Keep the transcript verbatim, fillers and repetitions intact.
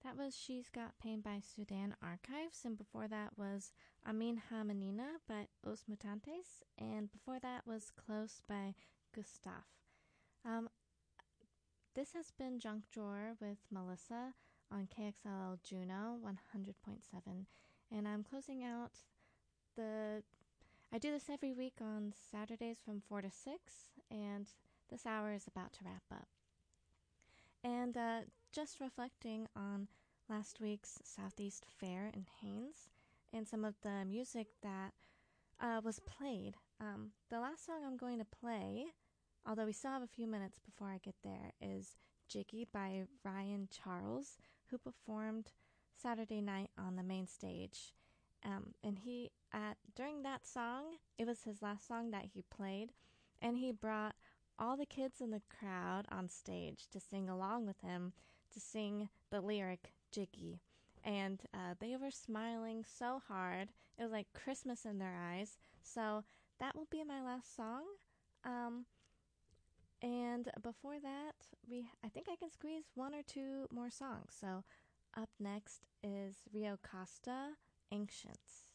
That was She's Got Pain by Sudan Archives, and before that was Amin Hamanina by Os Mutantes, and before that was Close by Gustav. Um, this has been Junk Drawer with Melissa on K X L L Juno one hundred point seven, and I'm closing out the... I do this every week on Saturdays from four to six, and this hour is about to wrap up. And uh, just reflecting on last week's Southeast Fair in Haines and some of the music that uh, was played. Um, the last song I'm going to play, although we still have a few minutes before I get there, is Jiggy by Ryan Charles, who performed Saturday night on the main stage. Um, and he, at during that song, it was his last song that he played, and he brought all the kids in the crowd on stage to sing along with him, to sing the lyric Jiggy. And uh, they were smiling so hard. It was like Christmas in their eyes. So that will be my last song. Um, and before that, we I think I can squeeze one or two more songs. So up next is Rio Costa, Ancients.